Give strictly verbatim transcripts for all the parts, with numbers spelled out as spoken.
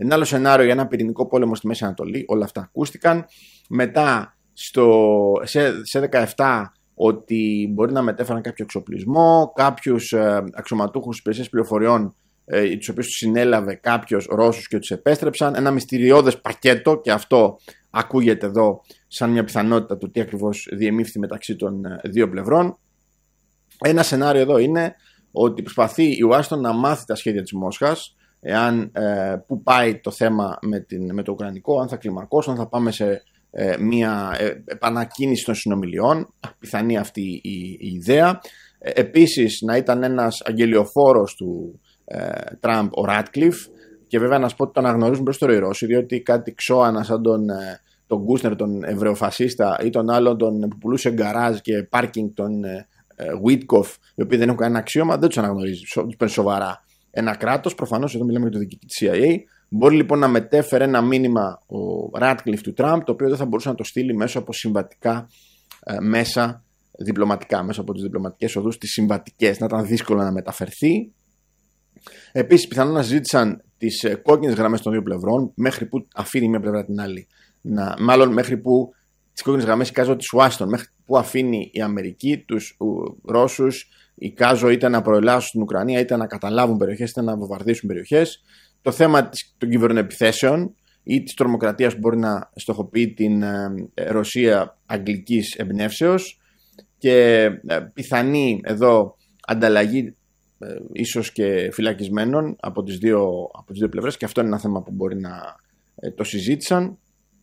Ένα άλλο σενάριο για ένα πυρηνικό πόλεμο στη Μέση Ανατολή, όλα αυτά ακούστηκαν. Μετά στο, σε, σε δεκαεπτά ότι μπορεί να μετέφεραν κάποιο εξοπλισμό, κάποιους ε, αξιωματούχους υπηρεσίες πληροφοριών, ε, τους οποίους τους συνέλαβε κάποιος Ρώσους και τους επέστρεψαν. Ένα μυστηριώδες πακέτο, και αυτό ακούγεται εδώ σαν μια πιθανότητα του τι ακριβώς διεμήφθη μεταξύ των ε, δύο πλευρών. Ένα σενάριο εδώ είναι ότι προσπαθεί η Ουάσιγκτον να μάθει τα σχέδια της Μόσχας, εάν ε, πού πάει το θέμα με, την, με το Ουκρανικό, αν θα κλιμακώσουν, αν θα πάμε σε ε, μια ε, επανακίνηση των συνομιλιών. Πιθανή αυτή η, η ιδέα. Ε, επίσης να ήταν ένας αγγελιοφόρος του ε, Τραμπ ο Ράτκλιφ, και βέβαια να σου πω ότι τον αναγνωρίζουν περισσότερο οι Ρώσοι, διότι κάτι ξώανα σαν τον, ε, τον Κούσνερ, τον Εβραιοφασίστα, ή τον άλλον τον, που πουλούσε γκαράζ και πάρκινγκ, τον ε, Βίτκοφ, οι οποίοι δεν έχουν κανένα αξίωμα, δεν τους αναγνωρίζει, τους παίρνει σοβαρά ένα κράτος. Προφανώς εδώ μιλάμε για το διοικητή της σι άι έι. Μπορεί λοιπόν να μετέφερε ένα μήνυμα ο Ράτκλιφ του Τραμπ, το οποίο δεν θα μπορούσε να το στείλει μέσω από συμβατικά ε, μέσα, διπλωματικά, μέσα από τις διπλωματικές οδούς, τις συμβατικές, να ήταν δύσκολο να μεταφερθεί. Επίσης, πιθανόν να συζήτησαν τις ε, κόκκινες γραμμές των δύο πλευρών, μέχρι που αφήνει μια πλευρά την άλλη. Να, μάλλον μέχρι που τις κόκκινες γραμμές εικάζω της Ουάσιγκτον, μέχρι που αφήνει η Αμερική τους Ρώσους, εικάζω είτε να προελάσουν στην Ουκρανία, είτε να καταλάβουν περιοχές, είτε να βομβαρδίσουν περιοχές. Το θέμα των κυβερνοεπιθέσεων ή της τρομοκρατίας που μπορεί να στοχοποιεί την ε, Ρωσία αγγλικής εμπνεύσεως, και ε, πιθανή εδώ ανταλλαγή ε, ίσως και φυλακισμένων από τις δύο, από τις δύο πλευρές, και αυτό είναι ένα θέμα που μπορεί να ε, το συζήτησαν.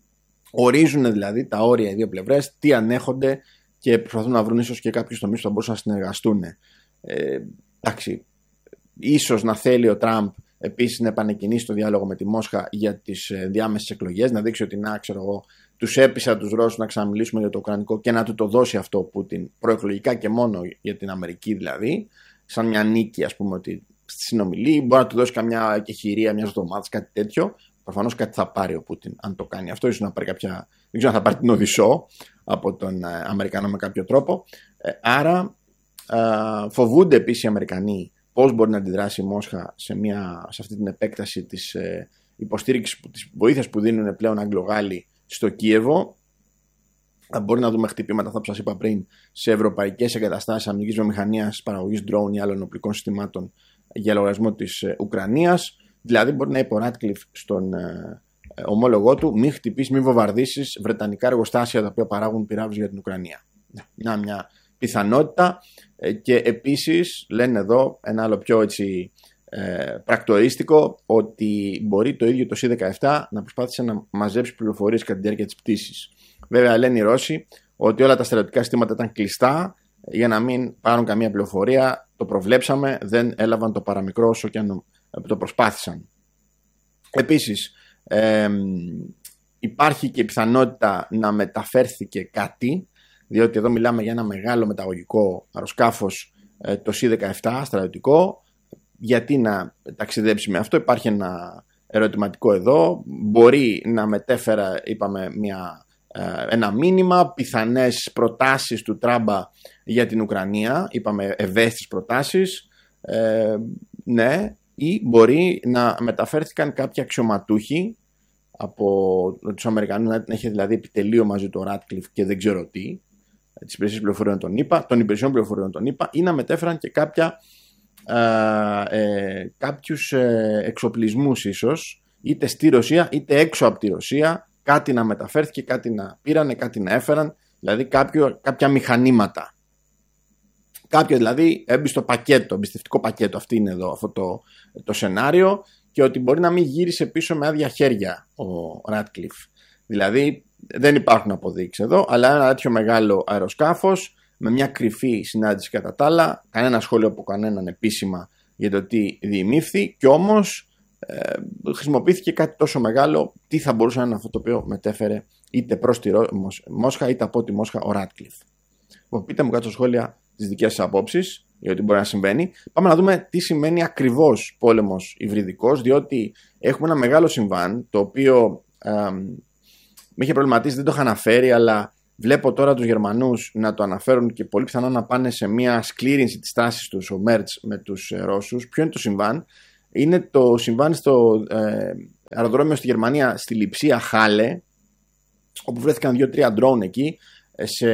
Ορίζουν δηλαδή τα όρια οι δύο πλευρές, τι ανέχονται, και προσπαθούν να βρουν ίσως και κάποιους τομείς που θα μπορούσαν να συνεργαστούν. Ε, εντάξει, ίσως να θέλει ο Τραμπ επίσης να επανεκκινήσει το διάλογο με τη Μόσχα για τις διάμεσες εκλογές, να δείξει ότι να, ξέρω εγώ, τους έπεισα τους Ρώσους να ξαναμιλήσουμε για το Ουκρανικό, και να του το δώσει αυτό ο Πούτιν προεκλογικά και μόνο για την Αμερική, δηλαδή, σαν μια νίκη, ας πούμε, ότι στη συνομιλή μπορεί να του δώσει καμιά εκεχηρία μιας εβδομάδας, κάτι τέτοιο. Προφανώς κάτι θα πάρει ο Πούτιν αν το κάνει αυτό, ίσως να πάρει κάποια, δεν ξέρω αν θα πάρει την Οδυσσό από τον ε, Αμερικανό με κάποιο τρόπο. Ε, άρα ε, φοβούνται επίσης οι Αμερικανοί πώς μπορεί να αντιδράσει η Μόσχα σε, μια, σε αυτή την επέκταση της ε, υποστήριξης, της βοήθειας που δίνουν πλέον Αγγλογάλοι στο Κίεβο. Ε, μπορεί να δούμε χτυπήματα, αυτά που σας είπα πριν, σε ευρωπαϊκές εγκαταστάσεις αμυντικής βιομηχανίας, παραγωγής drone ή άλλων οπλικών συστημάτων για λογαριασμό της ε, Ουκρανίας. Δηλαδή, μπορεί να είπε ο Ράτκλιφ στον ε, ε, ομόλογό του, μην χτυπήσει, μην βομβαρδίσεις βρετανικά εργοστάσια τα οποία παράγουν πυράβλους για την Ουκρανία. Να, μια πιθανότητα. Ε, και επίσης, λένε εδώ ένα άλλο πιο έτσι, ε, πρακτορίστικο, ότι μπορεί το ίδιο το σι δεκαεπτά να προσπάθησε να μαζέψει πληροφορίες κατά τη διάρκεια της πτήσης. Βέβαια, λένε οι Ρώσοι ότι όλα τα στρατιωτικά συστήματα ήταν κλειστά για να μην πάρουν καμία πληροφορία. Το προβλέψαμε, δεν έλαβαν το παραμικρό όσο και αν το προσπάθησαν. Επίσης, ε, υπάρχει και η πιθανότητα να μεταφέρθηκε κάτι, διότι εδώ μιλάμε για ένα μεγάλο μεταγωγικό αεροσκάφος, ε, το σι δεκαεπτά στρατιωτικό. Γιατί να ταξιδέψει με αυτό? Υπάρχει ένα ερωτηματικό εδώ. Μπορεί να μετέφερα, είπαμε, μια, ε, ένα μήνυμα, πιθανές προτάσεις του Τράμπα για την Ουκρανία, είπαμε ευαίσθητες προτάσεις, ε, ναι. Ή μπορεί να μεταφέρθηκαν κάποιοι αξιωματούχοι από τους Αμερικανούς, να έχει δηλαδή επιτελείο μαζί του Ράτκλιφ και δεν ξέρω τι, τις υπηρεσίες πληροφοριών των ΗΠΑ, των υπηρεσιών πληροφοριών των ΗΠΑ, ή να μετέφεραν και κάποια, ε, ε, κάποιους ε, εξοπλισμούς ίσως, είτε στη Ρωσία είτε έξω από τη Ρωσία, κάτι να μεταφέρθηκε, κάτι να πήρανε, κάτι να έφεραν, δηλαδή κάποιο, κάποια μηχανήματα. Κάποιο δηλαδή έμπιστο πακέτο, εμπιστευτικό πακέτο, αυτή είναι εδώ αυτό το, το σενάριο, και ότι μπορεί να μην γύρισε πίσω με άδεια χέρια ο Ράτκλιφ. Δηλαδή δεν υπάρχουν αποδείξεις εδώ, αλλά ένα τέτοιο μεγάλο αεροσκάφος με μια κρυφή συνάντηση κατά τα άλλα, κανένα σχόλιο από κανέναν επίσημα για το τι διημήφθη, και όμως ε, χρησιμοποιήθηκε κάτι τόσο μεγάλο, τι θα μπορούσε να είναι αυτό το οποίο μετέφερε είτε προς τη Μόσχα είτε από τη Μόσχα ο Ράτκλιφ. Πείτε μου κάτω στα σχόλια τις δικές σας απόψεις για ό,τι μπορεί να συμβαίνει. Πάμε να δούμε τι σημαίνει ακριβώς πόλεμος υβριδικός, διότι έχουμε ένα μεγάλο συμβάν, το οποίο ε, με είχε προβληματίσει, δεν το είχα αναφέρει, αλλά βλέπω τώρα τους Γερμανούς να το αναφέρουν και πολύ πιθανό να πάνε σε μια σκλήρινση της τάσης τους, ο Μέρτς με τους ε, Ρώσους. Ποιο είναι το συμβάν? Είναι το συμβάν στο, ε, αεροδρόμιο στη Γερμανία, στη Λειψία Χάλε, όπου βρέθηκαν δύο-τρία ντρόουν εκεί, σε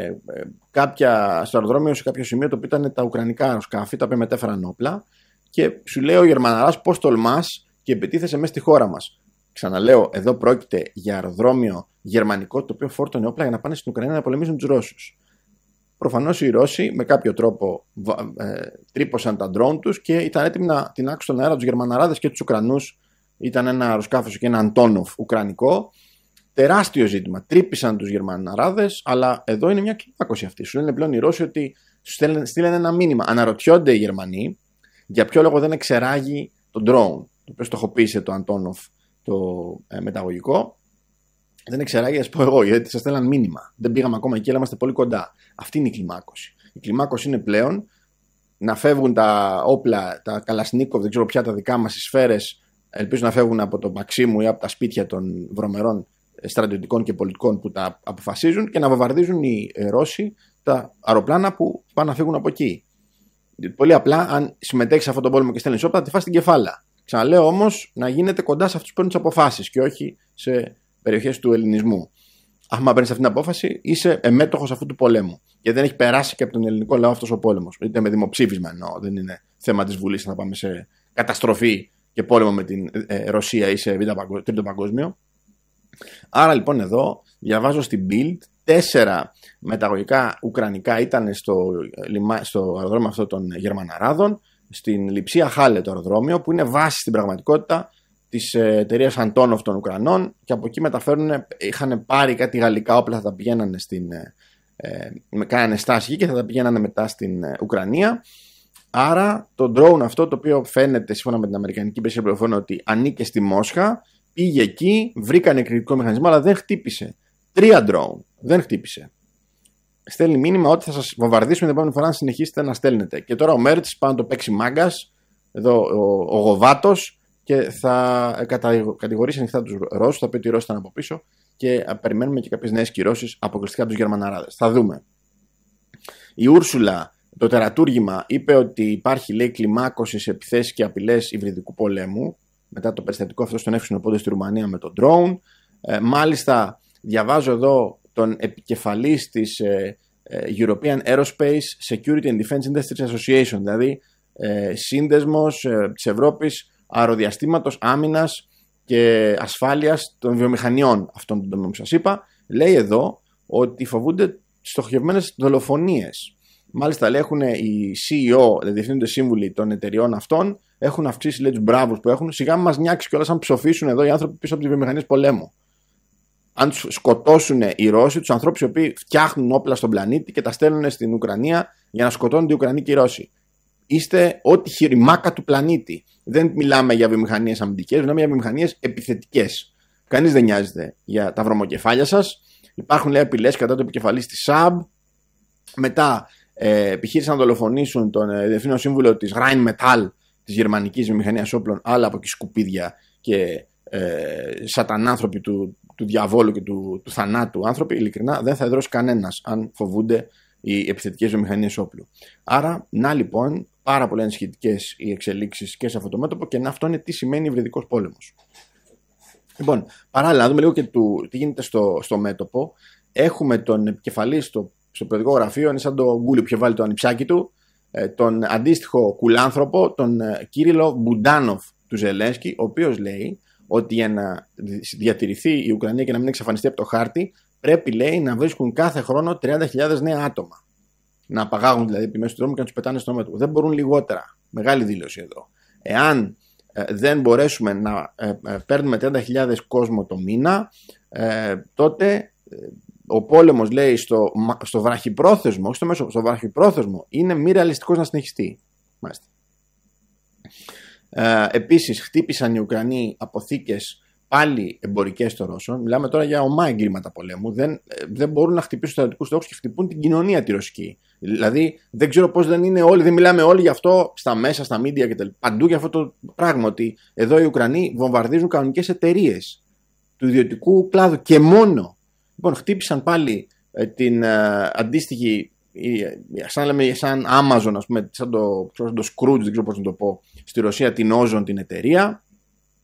κάποια, στο αεροδρόμιο σε κάποιο σημείο το οποίο ήταν τα ουκρανικά αεροσκάφη, τα οποία μετέφεραν όπλα, και σου λέει ο Γερμαναράς πώς τολμάς και επιτίθεσαι μέσα στη χώρα μας. Ξαναλέω, εδώ πρόκειται για αεροδρόμιο γερμανικό το οποίο φόρτωνε όπλα για να πάνε στην Ουκρανία να πολεμήσουν τους Ρώσους. Προφανώς οι Ρώσοι με κάποιο τρόπο ε, τρύπωσαν τα ντρόουν τους και ήταν έτοιμοι να τεινάξουν στον αέρα τους Γερμαναράδες και τους Ουκρανούς. Ήταν ένα αεροσκάφος και ένα Αντόνοφ ουκρανικό. Τεράστιο ζήτημα. Τρύπησαν τους Γερμαναράδες, αλλά εδώ είναι μια κλιμάκωση αυτή. Σου λένε πλέον οι Ρώσοι ότι σου στείλανε ένα μήνυμα. Αναρωτιόνται οι Γερμανοί για ποιο λόγο δεν εξεράγει το drone, το οποίο στοχοποίησε το Αντόνοφ το ε, μεταγωγικό. Δεν εξεράγει, α πω εγώ, γιατί σας στέλναν μήνυμα. Δεν πήγαμε ακόμα εκεί, αλλά είμαστε πολύ κοντά. Αυτή είναι η κλιμάκωση. Η κλιμάκωση είναι πλέον να φεύγουν τα όπλα, τα Καλασνίκοβ, δεν ξέρω ποια τα δικά μας, οι σφαίρες, ελπίζω να φεύγουν από το Μαξίμου ή από τα σπίτια των βρωμερών στρατιωτικών και πολιτικών που τα αποφασίζουν και να βομβαρδίζουν οι Ρώσοι τα αεροπλάνα που πάνε να φύγουν από εκεί. Πολύ απλά, αν συμμετέχει σε αυτόν τον πόλεμο και στέλνει όπλα, θα τη φας στην κεφάλα. Ξαναλέω όμως να γίνεται κοντά σε αυτούς που παίρνουν τις αποφάσεις και όχι σε περιοχές του ελληνισμού. Άμα παίρνεις αυτή την απόφαση, είσαι εμέτοχος αυτού του πολέμου. Και δεν έχει περάσει και από τον ελληνικό λαό αυτός ο πόλεμος. Είτε με δημοψήφισμα εννοώ, δεν είναι θέμα της Βουλής να πάμε σε καταστροφή και πόλεμο με την ε, Ρωσία ή σε τρίτο παγκόσμιο. Άρα λοιπόν εδώ διαβάζω στην Bild, τέσσερα μεταγωγικά ουκρανικά ήταν στο, στο αεροδρόμιο αυτό των Γερμαναράδων, στην Λειψία Χάλε το αεροδρόμιο, που είναι βάση στην πραγματικότητα της εταιρείας Αντόνοφ των Ουκρανών, και από εκεί μεταφέρουν, είχαν πάρει κάτι γαλλικά όπλα, θα τα πηγαίνανε στην, ε, κάνανε στάση εκεί και θα τα πηγαίνανε μετά στην Ουκρανία. Άρα το drone αυτό, το οποίο φαίνεται σύμφωνα με την Αμερικανική υπηρεσία πληροφοριών ότι ανήκε στη Μόσχα, πήγε εκεί, βρήκανε κριτικό μηχανισμό, αλλά δεν χτύπησε. Τρία drone, δεν χτύπησε. Στέλνει μήνυμα ότι θα σας βομβαρδίσουμε την επόμενη φορά αν συνεχίσετε να στέλνετε. Και τώρα ο Μέρτς πάει να το παίξει μάγκας, εδώ ο, ο Γοβάτος, και θα κατηγορήσει ανοιχτά τους Ρώσους, θα πει ότι οι Ρώσοι ήταν από πίσω και περιμένουμε και κάποιες νέες κυρώσεις αποκλειστικά από τους Γερμαναράδες. Θα δούμε. Η Ούρσουλα, το τερατούργημα, είπε ότι υπάρχει, λέει, κλιμάκωση σε επιθέσεις και απειλές υβριδικού πολέμου μετά το περιστατικό αυτό στον Εύξηνο Πόντο στη Ρουμανία με τον drone. Ε, μάλιστα, διαβάζω εδώ τον επικεφαλής της ε, European Aerospace Security and Defense Industries Association, δηλαδή ε, σύνδεσμος ε, της Ευρώπης αεροδιαστήματος, άμυνας και ασφάλειας των βιομηχανιών αυτών των τομέων που σας είπα. Λέει εδώ ότι φοβούνται στοχευμένες δολοφονίες. Μάλιστα, λέει, έχουν οι σι ι ο, δηλαδή διευθύνοντες σύμβουλοι των εταιριών αυτών, έχουν αυξήσει, λέει, τους μπράβους που έχουν. Σιγά μας νιάξει κιόλας αν ψοφήσουν εδώ οι άνθρωποι πίσω από τις βιομηχανίες πολέμου. Αν τους σκοτώσουν οι Ρώσοι, τους ανθρώπους οι οποίοι φτιάχνουν όπλα στον πλανήτη και τα στέλνουν στην Ουκρανία για να σκοτώνουν οι Ουκρανοί και οι Ρώσοι. Είστε ό,τι χειριμάκα του πλανήτη. Δεν μιλάμε για βιομηχανίες αμυντικές, μιλάμε για βιομηχανίες επιθετικές. Κανείς δεν νοιάζεται για τα βρωμοκεφάλια σας. Υπάρχουν, λέει, απειλές κατά το επικεφαλής της ΣΑΜ. Μετά ε, επιχείρησαν να δολοφονήσουν τον ε, διευθύνων σύμβουλο της Rheinmetall, της γερμανικής βιομηχανίας όπλων, άλλα από εκεί σκουπίδια και ε, σατανάνθρωποι του, του διαβόλου και του, του θανάτου άνθρωποι. Ειλικρινά δεν θα εδρώσει κανένας αν φοβούνται οι επιθετικές βιομηχανίες όπλου. Άρα, να λοιπόν, πάρα πολύ ενισχυτικές οι εξελίξεις και σε αυτό το μέτωπο, και να αυτό είναι τι σημαίνει υβριδικός πόλεμος. Λοιπόν, παράλληλα, να δούμε λίγο και του, τι γίνεται στο, στο μέτωπο. Έχουμε τον επικεφαλή στο, στο περιοδικό γραφείο, είναι σαν το γκούλι που είχε βάλει το ανιψάκι του, ε, τον αντίστοιχο κουλάνθρωπο, τον ε, Κύριλο Μπουντάνοφ του Ζελένσκι, ο οποίος λέει ότι για να διατηρηθεί η Ουκρανία και να μην εξαφανιστεί από το χάρτη, πρέπει, λέει, να βρίσκουν κάθε χρόνο τριάντα χιλιάδες νέα άτομα. Να απαγάγουν δηλαδή τη μέση του δρόμου και να τους πετάνε στο μέτωπο. Δεν μπορούν λιγότερα. Μεγάλη δήλωση εδώ. Εάν ε, δεν μπορέσουμε να ε, ε, παίρνουμε τριάντα χιλιάδες κόσμο το μήνα, ε, τότε ε, ο πόλεμος, λέει, στο, στο βραχυπρόθεσμο, όχι στο μέσο, στο βραχυπρόθεσμο, είναι μη ρεαλιστικός να συνεχιστεί. Μάλιστα. Ε, επίσης, χτύπησαν οι Ουκρανοί αποθήκες πάλι εμπορικές των Ρώσων. Μιλάμε τώρα για ομά εγκλήματα πολέμου. Δεν, δεν μπορούν να χτυπήσουν στρατιωτικούς στόχους και χτυπούν την κοινωνία τη ρωσική. Δηλαδή, δεν ξέρω πώς δεν είναι όλοι, δεν μιλάμε όλοι γι' αυτό στα μέσα, στα media και τελ, παντού για αυτό το πράγμα. Ότι εδώ οι Ουκρανοί βομβαρδίζουν κανονικές εταιρείες του ιδιωτικού κλάδου και μόνο. Λοιπόν, χτύπησαν πάλι ε, την ε, αντίστοιχη, ε, σαν, λέμε, σαν Amazon, ας πούμε, σαν το, σαν το Scrooge, δεν ξέρω πώς να το πω, στη Ρωσία, την Ozon την εταιρεία.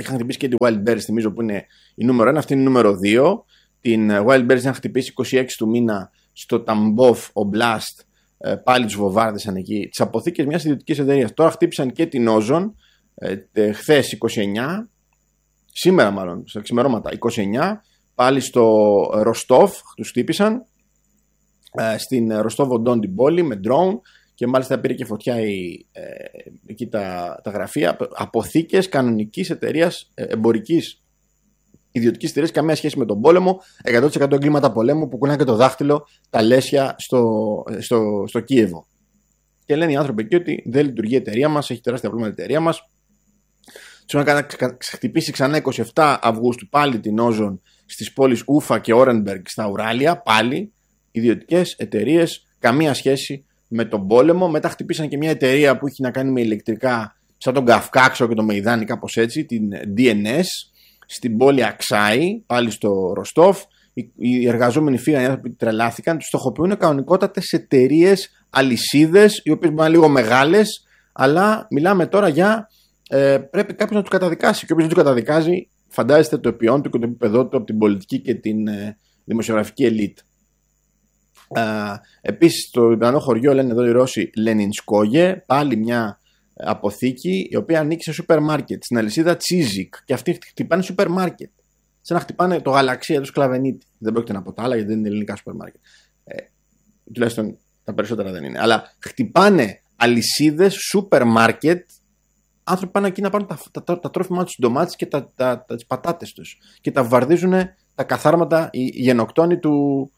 είχαν χτυπήσει και τη Wildberries, θυμίζω, που είναι η νούμερο ένα, αυτή είναι η νούμερο δύο. Την Wildberries είχαν χτυπήσει είκοσι έξι του μήνα στο Tambov Oblast, πάλι τους βομβάρδισαν εκεί, τις αποθήκες μιας ιδιωτικής εταιρείας. Τώρα χτύπησαν και την Ozon, χθες είκοσι εννιά, σήμερα μάλλον, στα ξημερώματα είκοσι εννιά, πάλι στο Ροστόφ τους χτύπησαν, στην Ροστόβ-on-Don την πόλη με drone, και μάλιστα πήρε και φωτιά η, ε, εκεί τα, τα γραφεία. Αποθήκες κανονικής εταιρείας, ε, εμπορικής ιδιωτικής εταιρείας, καμία σχέση με τον πόλεμο, εκατό τοις εκατό εγκλήματα πολέμου που κουνάνε και το δάχτυλο τα λέσια στο, στο, στο Κίεβο. Και λένε οι άνθρωποι εκεί ότι δεν λειτουργεί η εταιρεία μας, έχει τεράστια προβλήματα η εταιρεία μας. Τους είχαν χτυπήσει ξανά είκοσι επτά Αυγούστου πάλι την Ozon στις πόλεις Ούφα και Όρενμπεργκ στα Ουράλια, πάλι ιδιωτικές εταιρείες, καμία σχέση με τον πόλεμο. Μετά χτυπήσαν και μια εταιρεία που έχει να κάνει με ηλεκτρικά, σαν τον Καυκάξο και τον Μεϊδάνη, κάπως έτσι, την ντι εν ες, στην πόλη Αξάη, πάλι στο Ροστόφ. Οι εργαζόμενοι φύγανε, οι άνθρωποι τρελάθηκαν, τους στοχοποιούν κανονικότατες εταιρείες, αλυσίδες, οι οποίες μπορεί να είναι λίγο μεγάλες, αλλά μιλάμε τώρα για ε, πρέπει κάποιος να τους καταδικάσει. Και όποιος δεν τους καταδικάζει, φαντάζεστε το επιόν του και το επίπεδό του από την πολιτική και την ε, δημοσιογραφική ελίτ. Uh, επίσης στο διπλανό χωριό, λένε εδώ οι Ρώσοι, Λενινσκόγε, πάλι μια αποθήκη η οποία ανήκει σε σούπερ μάρκετ, στην αλυσίδα Τσίζικ, και αυτοί χτυπάνε σούπερ μάρκετ, σαν να χτυπάνε το Γαλαξία του Σκλαβενίτη. Δεν πρόκειται να πω τα άλλα γιατί δεν είναι ελληνικά σούπερ μάρκετ, ε, τουλάχιστον τα περισσότερα δεν είναι, αλλά χτυπάνε αλυσίδες σούπερ μάρκετ. Άνθρωποι πάνε εκεί να πάρουν τα, τα, τα, τα τρόφιμά τους, ντομάτες και τα, τα, τα, τις πατάτες τους, και τα βαρδίζουν τα καθάρματα, οι, οι γενοκτόνοι του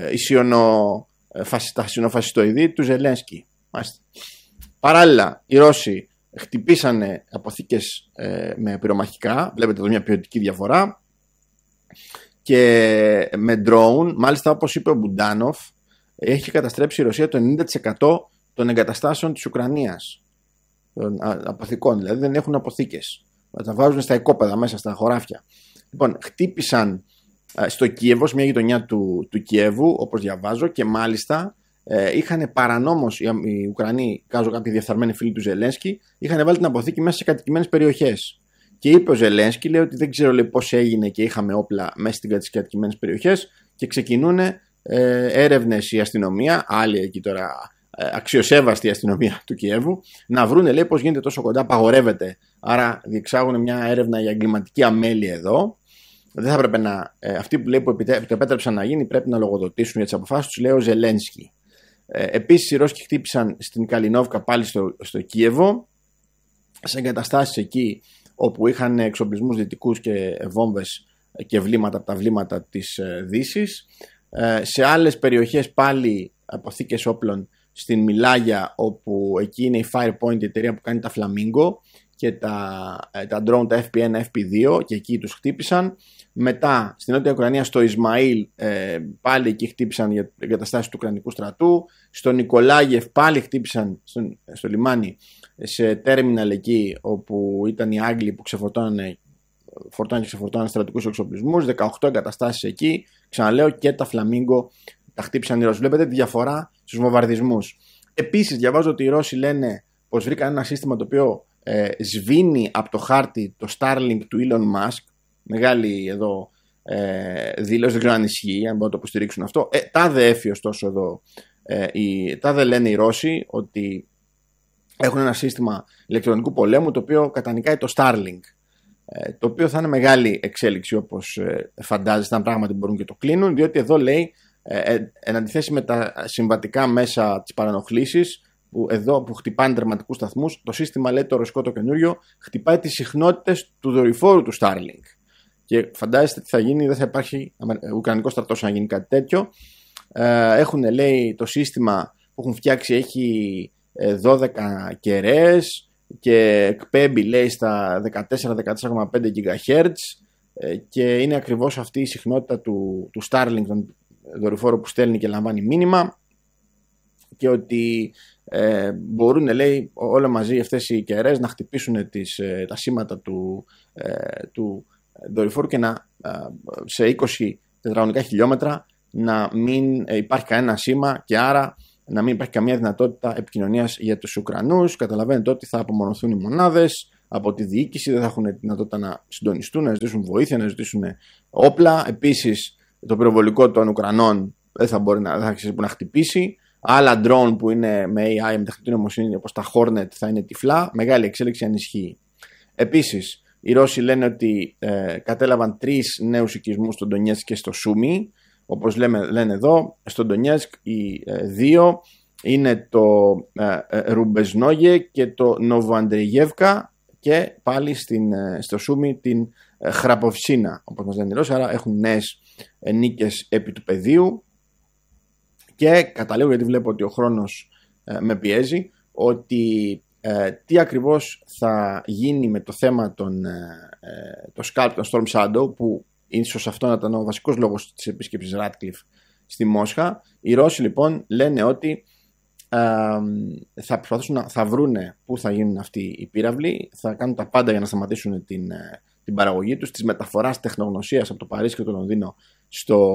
τα σιωνοφασιστοειδή του Ζελένσκι. Μάλιστα. Παράλληλα, οι Ρώσοι χτυπήσανε αποθήκες ε, με πυρομαχικά. Βλέπετε εδώ μια ποιοτική διαφορά. Και με drone, μάλιστα όπως είπε ο Μπουντάνοφ, έχει καταστρέψει η Ρωσία το ενενήντα τοις εκατό των εγκαταστάσεων της Ουκρανίας. Των αποθηκών, δηλαδή δεν έχουν αποθήκες. Τα βάζουν στα οικόπεδα, μέσα στα χωράφια. Λοιπόν, χτύπησαν στο Κίεβο, μια γειτονιά του, του Κιέβου, όπως διαβάζω, και μάλιστα ε, είχαν παρανόμως οι, οι Ουκρανοί, κάζω κάποιοι διεφθαρμένοι φίλοι του Ζελένσκι, είχαν βάλει την αποθήκη μέσα σε κατοικημένες περιοχές. Και είπε ο Ζελένσκι, λέει ότι δεν ξέρω, λέει, πώς έγινε και είχαμε όπλα μέσα στις κατοικημένες περιοχές, και ξεκινούν ε, έρευνες η αστυνομία, άλλη εκεί τώρα ε, αξιοσέβαστη αστυνομία του Κιέβου, να βρούνε, λέει, πώς γίνεται τόσο κοντά, απαγορεύεται. Άρα διεξάγουν μια έρευνα για εγκληματική αμέλεια εδώ. Δεν θα έπρεπε να. Ε, αυτοί που λέει που το επέτρεψαν να γίνει πρέπει να λογοδοτήσουν για τις αποφάσεις τους, λέει ο Ζελένσκι. Ε, επίσης, οι Ρώσοι χτύπησαν στην Καλινόβκα, πάλι στο, στο Κίεβο, σε εγκαταστάσεις εκεί όπου είχαν εξοπλισμούς δυτικούς και βόμβες και βλήματα από τα βλήματα της ε, Δύσης. Ε, σε άλλες περιοχές πάλι αποθήκες όπλων στην Μιλάγια, όπου εκεί είναι η Firepoint, η εταιρεία που κάνει τα Flamingo και τα, τα drone, τα εφ πι ένα, εφ πι δύο, και εκεί τους χτύπησαν. Μετά στην Νότια Ουκρανία, στο Ισμαήλ, ε, πάλι εκεί χτύπησαν για εγκαταστάσεις του Ουκρανικού στρατού. Στο Νικολάγεφ πάλι χτύπησαν στο, στο λιμάνι, σε τέρμιναλ εκεί όπου ήταν οι Άγγλοι που ξεφορτώνανε φορτώνανε και ξεφορτώνανε στρατικούς εξοπλισμούς. δεκαοκτώ εγκαταστάσεις εκεί. Ξαναλέω, και τα Φλαμίγκο τα χτύπησαν οι Ρώσοι. Βλέπετε τη διαφορά στους βομβαρδισμούς. Επίσης, διαβάζω ότι οι Ρώσοι λένε πως βρήκαν ένα σύστημα το οποίο ε, σβήνει από το χάρτη το Starlink του Elon Musk. Μεγάλη εδώ ε, δήλωση, δεν ξέρω αν ισχύει, αν μπορούν να το υποστηρίξουν αυτό. Ε, τάδε έφη ωστόσο εδώ, ε, οι, τάδε λένε οι Ρώσοι ότι έχουν ένα σύστημα ηλεκτρονικού πολέμου το οποίο κατανικάει το Starlink. Ε, το οποίο θα είναι μεγάλη εξέλιξη, όπως ε, φαντάζεστε, αν πράγματι μπορούν και το κλείνουν, διότι εδώ λέει, ε, ε, εν αντιθέσει με τα συμβατικά μέσα της παρανοχλήσης, που εδώ που χτυπάνε τερματικούς σταθμούς, το σύστημα, λέει το ρωσικό το καινούριο, χτυπάει τις συχνότητες του δορυφόρου του Starlink. Και φαντάζεστε τι θα γίνει, δεν θα υπάρχει ουκρανικό στρατός να γίνει κάτι τέτοιο. Ε, έχουν, λέει, το σύστημα που έχουν φτιάξει έχει δώδεκα κεραίες και εκπέμπει, λέει, στα δεκατέσσερα με δεκατέσσερα κόμμα πέντε γιγαχέρτζ, ε, και είναι ακριβώς αυτή η συχνότητα του, του Starlink, τον δορυφόρο που στέλνει και λαμβάνει μήνυμα, και ότι ε, μπορούν, λέει, όλα μαζί αυτές οι κεραίες να χτυπήσουν τις, ε, τα σήματα του, ε, του δορυφόρου και να, ε, σε είκοσι τετραγωνικά χιλιόμετρα να μην ε, υπάρχει κανένα σήμα, και άρα να μην υπάρχει καμία δυνατότητα επικοινωνίας για τους Ουκρανούς. Καταλαβαίνετε ότι θα απομονωθούν οι μονάδες, από τη διοίκηση, δεν θα έχουν τη δυνατότητα να συντονιστούν, να ζητήσουν βοήθεια, να ζητήσουν όπλα. Επίσης, το πυροβολικό των Ουκρανών δεν θα μπορεί να, δεν θα αξίζει που να χτυπήσει. Άλλα drone που είναι με έι άι, με τεχνητή νοημοσύνη, όπως τα Hornet, θα είναι τυφλά. Μεγάλη εξέλιξη αν ισχύει. Επίσης, οι Ρώσοι λένε ότι ε, κατέλαβαν τρεις νέους οικισμούς στο Ντονιέτσκ και στο Σούμι. Όπως λέμε, λένε εδώ, στο Ντονιέτσκ οι ε, δύο είναι το ε, ε, Ρουμπεζνόγε και το Νοβοαντριγεύκα, και πάλι στην, ε, στο Σούμι την ε, Χραποβσίνα, όπως μας λένε οι Ρώσοι. Άρα έχουν νέες ε, νίκες επί του πεδίου. Και καταλήγω, γιατί βλέπω ότι ο χρόνος ε, με πιέζει, ότι ε, τι ακριβώς θα γίνει με το θέμα των, ε, το Scalp, των Storm Shadow, που ίσως αυτό να ήταν ο βασικός λόγος της επίσκεψης Ratcliffe στη Μόσχα. Οι Ρώσοι λοιπόν λένε ότι ε, θα προσπαθήσουν να θα βρούνε πού θα γίνουν αυτοί οι πύραυλοι, θα κάνουν τα πάντα για να σταματήσουν την, την παραγωγή τους, της μεταφοράς τεχνογνωσίας από το Παρίσι και το Λονδίνο στο,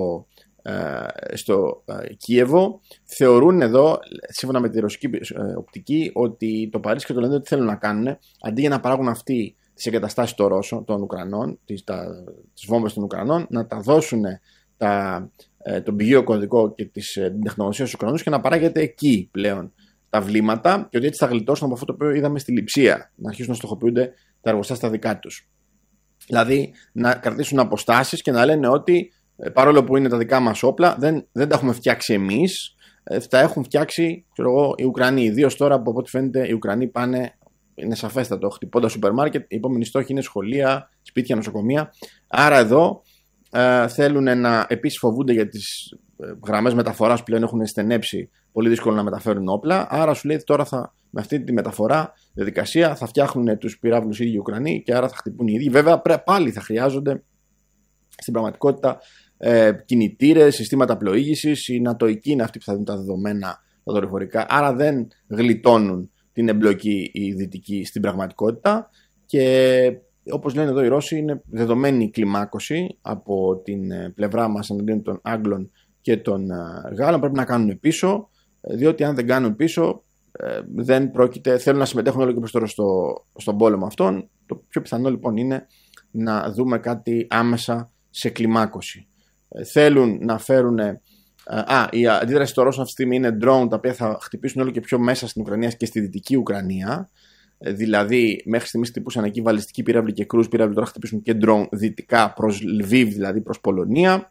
ε, στο ε, Κίεβο. Θεωρούν εδώ, σύμφωνα με τη ρωσική ε, οπτική, ότι το Παρίσι και το Λονδίνο τι θέλουν να κάνουν, αντί για να παράγουν αυτοί τις εγκαταστάσεις των Ρώσων, των Ουκρανών, τις, τα, τις βόμβες των Ουκρανών, να τα δώσουν τα, ε, τον πηγείο κωδικό και της, ε, την τεχνογνωσία στους Ουκρανούς και να παράγεται εκεί πλέον τα βλήματα, και ότι έτσι θα γλιτώσουν από αυτό το οποίο είδαμε στη Λειψία, να αρχίσουν να στοχοποιούνται τα εργοστάσια δικά τους. Δηλαδή να κρατήσουν αποστάσεις και να λένε ότι ε, παρόλο που είναι τα δικά μας όπλα, δεν, δεν τα έχουμε φτιάξει εμείς, ε, τα έχουν φτιάξει ξέρω εγώ, οι Ουκρανοί. Ιδίως τώρα που από ό,τι φαίνεται οι Ουκρανοί πάνε. Είναι σαφέστατο, χτυπώντας σούπερ μάρκετ. Η επόμενη στόχη είναι σχολεία, σπίτια, νοσοκομεία. Άρα εδώ ε, θέλουν να επίσης φοβούνται για τις ε, γραμμές μεταφοράς που πλέον έχουν στενέψει, πολύ δύσκολο να μεταφέρουν όπλα. Άρα σου λέει τώρα θα, με αυτή τη μεταφορά διαδικασία θα φτιάχνουν τους πυράβλους οι ίδιοι οι Ουκρανοί και άρα θα χτυπούν οι ίδιοι. Βέβαια πρέ, πάλι θα χρειάζονται στην πραγματικότητα ε, κινητήρες, συστήματα πλοήγησης. Οι νατοικοί είναι αυτοί που θα δουν τα δεδομένα, τα δορυφορικά. Άρα δεν γλιτώνουν την εμπλοκή η δυτική στην πραγματικότητα, και όπως λένε εδώ οι Ρώσοι είναι δεδομένη κλιμάκωση από την πλευρά μας εναντίον των Άγγλων και των Γάλλων. Πρέπει να κάνουν πίσω, διότι αν δεν κάνουν πίσω δεν πρόκειται, θέλουν να συμμετέχουν όλο και περισσότερο στο, στον πόλεμο αυτόν. Το πιο πιθανό λοιπόν είναι να δούμε κάτι άμεσα σε κλιμάκωση. Θέλουν να φέρουν. Α, η αντίδραση των Ρώσων αυτή τη στιγμή είναι drone, τα οποία θα χτυπήσουν όλο και πιο μέσα στην Ουκρανία και στη δυτική Ουκρανία. Δηλαδή, μέχρι στιγμής χτυπούσαν εκεί βαλιστικοί πύραυλοι και κρούζ πύραυλοι, τώρα χτυπήσουν και drone δυτικά προς Λβίβ, δηλαδή προς Πολωνία.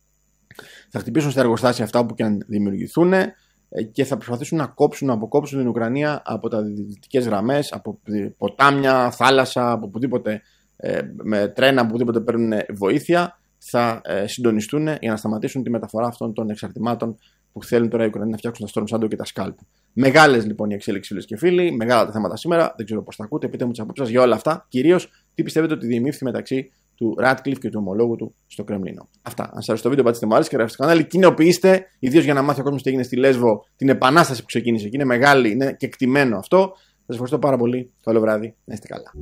Θα χτυπήσουν στα εργοστάσια αυτά όπου και αν δημιουργηθούν και θα προσπαθήσουν να κόψουν, να αποκόψουν την Ουκρανία από τα δυτικές γραμμές, από ποτάμια, θάλασσα, από οπουδήποτε, με τρένα, από οπουδήποτε παίρνουν βοήθεια. Θα ε, συντονιστούν για να σταματήσουν τη μεταφορά αυτών των εξαρτημάτων που θέλουν τώρα οι Ουκρανοί να φτιάξουν τα Storm Shadow και τα Scalp. Μεγάλες λοιπόν οι εξέλιξεις, φίλες και φίλοι, μεγάλα τα θέματα σήμερα. Δεν ξέρω πώς τα ακούτε. Πείτε μου τις απόψεις σας για όλα αυτά. Κυρίως, τι πιστεύετε ότι διεμήφθη μεταξύ του Ratcliffe και του ομολόγου του στο Κρεμλίνο. Αυτά. Αν σας αρέσει το βίντεο, πατήστε μου άρεσε και γράψτε στο κανάλι. Κοινοποιήστε, ιδίως για να μάθει ο κόσμος τι έγινε στη Λέσβο, την επανάσταση που ξεκίνησε εκεί. Είναι μεγάλη, είναι κεκτημένο αυτό. Σας ευχαριστώ πάρα πολύ. Καλό βράδυ. Να είστε καλά.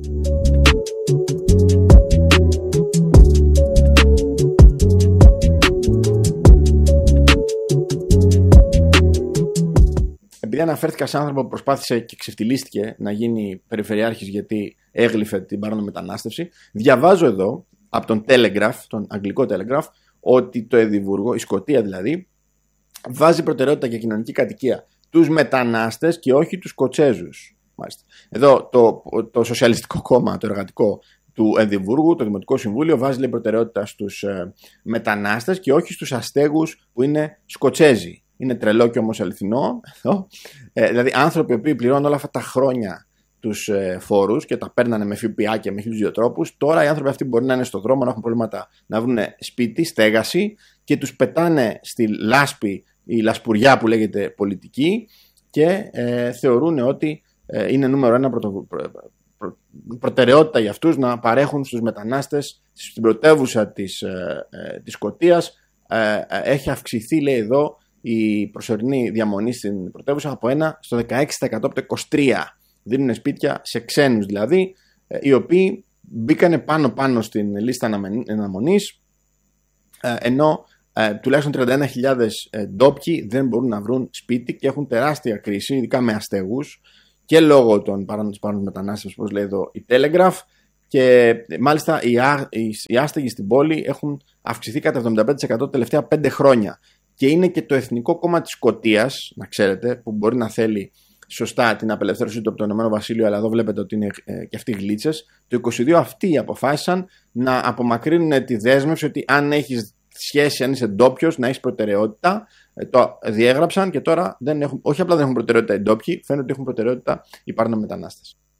Επειδή αναφέρθηκα σε άνθρωπο που προσπάθησε και ξεφτυλίστηκε να γίνει περιφερειάρχης γιατί έγλυφε την παράνομη μετανάστευση, διαβάζω εδώ από τον Telegraph, τον αγγλικό Telegraph, ότι το Εδιμβούργο, η Σκωτία δηλαδή, βάζει προτεραιότητα για κοινωνική κατοικία τους μετανάστες και όχι τους Σκοτσέζους. Μάλιστα. Εδώ το, το Σοσιαλιστικό Κόμμα, το εργατικό του Εδιμβούργου, το Δημοτικό Συμβούλιο, βάζει λέει, προτεραιότητα στους ε, μετανάστες και όχι στους αστέγους που είναι Σκοτσέζοι. Είναι τρελό και όμως αληθινό. Ε, δηλαδή άνθρωποι που πληρώνουν όλα αυτά τα χρόνια τους ε, φόρους και τα παίρνανε με ΦΠΑ και με χίλιους δύο τρόπους. Τώρα οι άνθρωποι αυτοί μπορεί να είναι στον δρόμο, να έχουν προβλήματα να βρουν σπίτι, στέγαση, και τους πετάνε στη λάσπη, η λασπουριά που λέγεται πολιτική, και ε, θεωρούν ότι ε, είναι νούμερο ένα πρωτο, προ, προ, προτεραιότητα για αυτούς να παρέχουν στους μετανάστες στην πρωτεύουσα της, ε, ε, της Σκωτίας. Ε, ε, έχει αυξηθεί, λέει εδώ, η προσωρινή διαμονή στην πρωτεύουσα από ένα στο δεκαέξι τοις εκατό από το είκοσι τρία τοις εκατό. Δίνουν σπίτια σε ξένους δηλαδή, οι οποίοι μπήκανε πάνω-πάνω στην λίστα αναμονής, ενώ τουλάχιστον τριάντα ένα χιλιάδες ντόπιοι δεν μπορούν να βρουν σπίτι και έχουν τεράστια κρίση, ειδικά με αστέγους, και λόγω των παράνομων μετανάστες, όπως λέει εδώ η Telegraph. Και μάλιστα οι, α, οι, οι άστεγοι στην πόλη έχουν αυξηθεί κατά εβδομήντα πέντε τοις εκατό τα τελευταία πέντε χρόνια. Και είναι και το Εθνικό Κόμμα της Σκωτίας, να ξέρετε, που μπορεί να θέλει σωστά την απελευθέρωσή του από το Ηνωμένο Βασίλειο, αλλά εδώ βλέπετε ότι είναι ε, και αυτοί γλίτσες. Το είκοσι δύο αυτοί αποφάσισαν να απομακρύνουν τη δέσμευση ότι αν έχεις σχέση, αν είσαι ντόπιος, να έχεις προτεραιότητα. Ε, το διέγραψαν και τώρα δεν έχουν, όχι απλά δεν έχουν προτεραιότητα οι ντόπιοι, φαίνεται ότι έχουν προτεραιότητα οι παράνομοι μετανάστες.